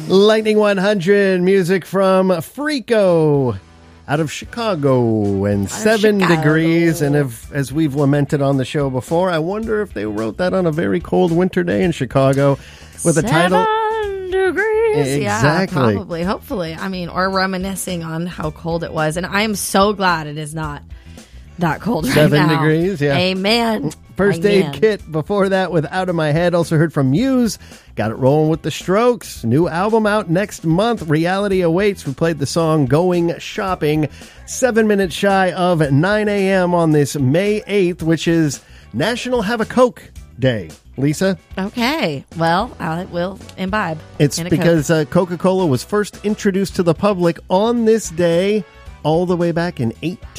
Lightning 100, music from Freako out of Chicago, and 7 degrees. And as we've lamented on the show before, I wonder if they wrote that on a very cold winter day in Chicago with a title. 7 degrees. Exactly. Yeah, probably, hopefully. I mean, or reminiscing on how cold it was. And I am so glad it is not that cold right 7 now. degrees, yeah. Amen. First Aid Kit before that with Out of My Head. Also heard from Muse. Got it rolling with the Strokes. New album out next month. Reality Awaits. We played the song Going Shopping. 7 minutes shy of 9 a.m. on this May 8th, which is National Have a Coke Day. Lisa? Okay. Well, I will imbibe. It's because Coca-Cola was first introduced to the public on this day all the way back in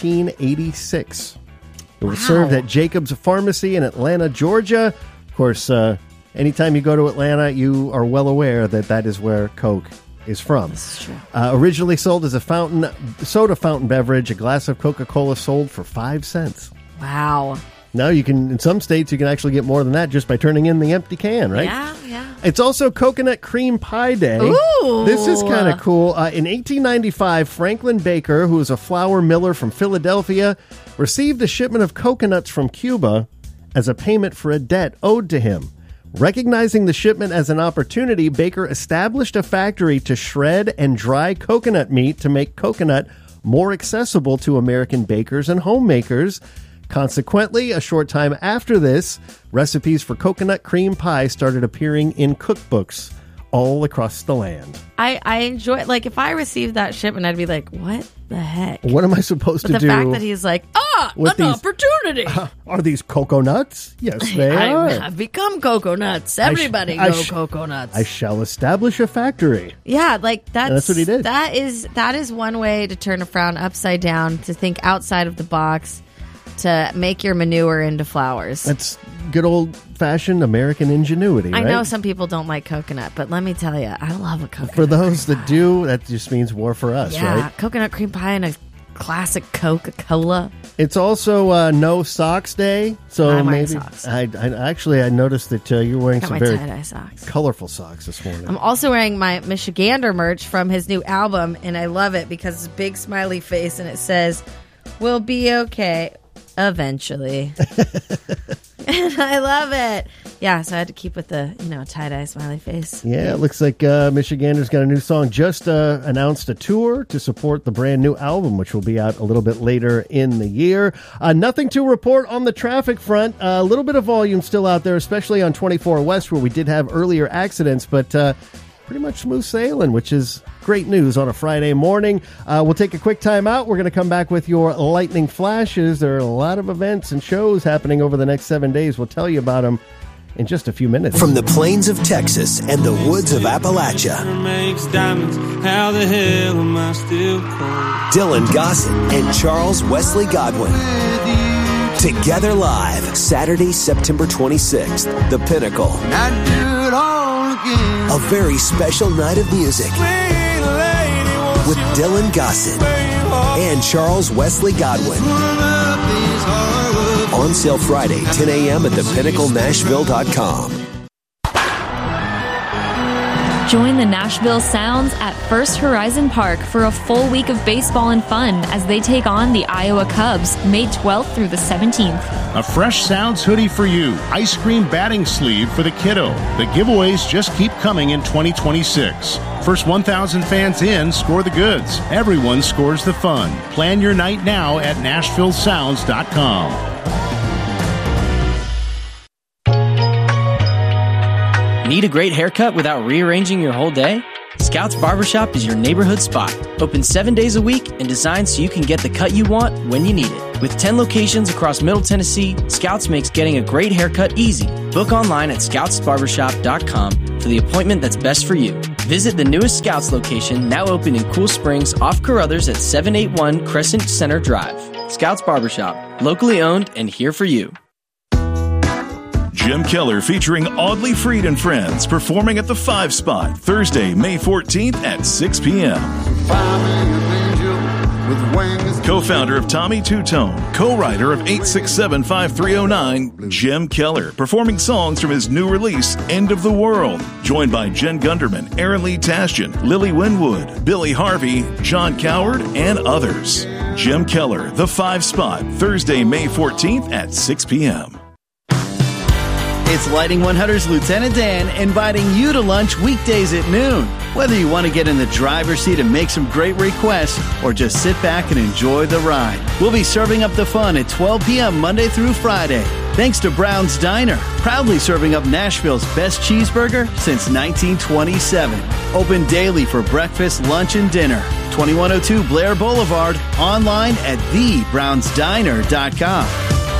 1886. It was served at Jacob's Pharmacy in Atlanta, Georgia. Of course, anytime you go to Atlanta, you are well aware that that is where Coke is from. This is true. Originally sold as a soda fountain beverage, a glass of Coca-Cola sold for 5 cents. Wow. Now you can, in some states, you can actually get more than that just by turning in the empty can, right? Yeah. It's also Coconut Cream Pie Day. Ooh. This is kind of cool. In 1895, Franklin Baker, who was a flour miller from Philadelphia, received a shipment of coconuts from Cuba as a payment for a debt owed to him. Recognizing the shipment as an opportunity, Baker established a factory to shred and dry coconut meat to make coconut more accessible to American bakers and homemakers. Consequently, a short time after this, recipes for coconut cream pie started appearing in cookbooks all across the land. I enjoy it. Like, if I received that shipment, I'd be like, what the heck? What am I supposed to do? The fact that he's like, opportunity. Are these coconuts? Yes, they are. I've become coconuts. Everybody coconuts. I shall establish a factory. Yeah, like that's what he did. That is one way to turn a frown upside down, to think outside of the box, to make your manure into flowers. That's good old-fashioned American ingenuity, right? I know some people don't like coconut, but let me tell you, I love a coconut. For those that do, that just means war for us, yeah, right? Coconut cream pie and a classic Coca-Cola. It's also No Socks Day, so I'm wearing maybe socks. I noticed that you're wearing some very tie-dye socks. Colorful socks this morning. I'm also wearing my Michigander merch from his new album, and I love it because it's a big smiley face, and it says, "We'll be okay eventually." And I love it. Yeah, so I had to keep with the, tie-dye smiley face. Yeah, it looks like Michigander's got a new song. Just announced a tour to support the brand new album, which will be out a little bit later in the year. Nothing to report on the traffic front. A little bit of volume still out there, especially on 24 West, where we did have earlier accidents, but pretty much smooth sailing, which is great news on a Friday morning. We'll take a quick time out. We're going to come back with your lightning flashes. There are a lot of events and shows happening over the next 7 days. We'll tell you about them in just a few minutes. From the plains of Texas and the woods of Appalachia, how the hell am I still cold? Dylan Gossett and Charles Wesley Godwin. Together live, Saturday, September 26th, The Pinnacle. A very special night of music with Dylan Gossett and Charles Wesley Godwin. On sale Friday, 10 a.m. at thepinnaclenashville.com. Join the Nashville Sounds at First Horizon Park for a full week of baseball and fun as they take on the Iowa Cubs, May 12th through the 17th. A fresh Sounds hoodie for you, ice cream batting sleeve for the kiddo. The giveaways just keep coming in 2026. First 1,000 fans in score the goods. Everyone scores the fun. Plan your night now at NashvilleSounds.com. Need a great haircut without rearranging your whole day? Scouts Barbershop is your neighborhood spot. Open 7 days a week and designed so you can get the cut you want when you need it. With 10 locations across Middle Tennessee, Scouts makes getting a great haircut easy. Book online at scoutsbarbershop.com for the appointment that's best for you. Visit the newest Scouts location, now open in Cool Springs off Carruthers at 781 Crescent Center Drive. Scouts Barbershop, locally owned and here for you. Jim Keller featuring Audley Freed and Friends performing at the 5 Spot Thursday, May 14th at 6 p.m. with wings. Co-founder of Tommy Two-Tone, co-writer of 867-5309, Jim Keller, performing songs from his new release, End of the World. Joined by Jen Gunderman, Aaron Lee Tasjan, Lily Winwood, Billy Harvey, John Coward, and others. Jim Keller, The 5 Spot, Thursday, May 14th at 6 p.m. It's Lightning 100's Lieutenant Dan inviting you to lunch weekdays at noon. Whether you want to get in the driver's seat and make some great requests or just sit back and enjoy the ride, we'll be serving up the fun at 12 p.m. Monday through Friday. Thanks to Brown's Diner, proudly serving up Nashville's best cheeseburger since 1927. Open daily for breakfast, lunch, and dinner. 2102 Blair Boulevard, online at thebrownsdiner.com.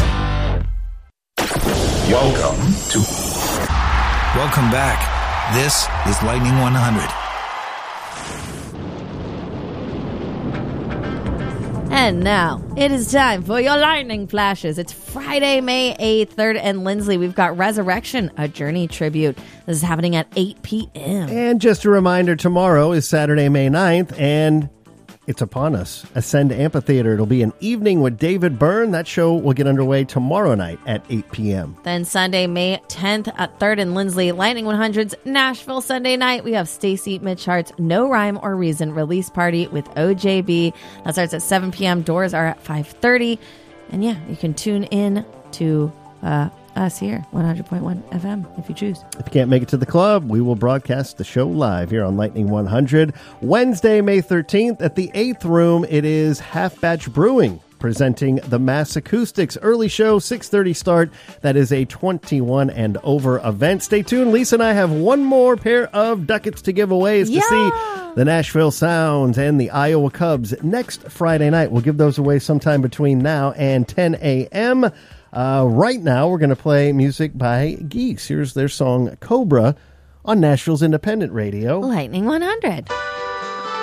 Welcome back. This is Lightning 100. And now, it is time for your lightning flashes. It's Friday, May 8th, 3rd and Lindsley. We've got Resurrection, a Journey tribute. This is happening at 8 p.m. And just a reminder, tomorrow is Saturday, May 9th, and it's upon us. Ascend Amphitheater. It'll be an evening with David Byrne. That show will get underway tomorrow night at 8 p.m. Then Sunday, May 10th at 3rd and Lindsley, Lightning 100's Nashville Sunday night. We have Stacy Mitchart's No Rhyme or Reason release party with OJB. That starts at 7 p.m. Doors are at 5:30. And yeah, you can tune in to us here, 100.1 FM, if you choose. If you can't make it to the club, we will broadcast the show live here on Lightning 100. Wednesday, May 13th at the 8th Room, it is Half Batch Brewing presenting the Mass Acoustics. Early show, 6:30 start. That is a 21 and over event. Stay tuned. Lisa and I have one more pair of ducats to give away to see the Nashville Sounds and the Iowa Cubs next Friday night. We'll give those away sometime between now and 10 a.m. Right now, we're going to play music by Geese. Here's their song, Cobra, on Nashville's Independent Radio. Lightning 100.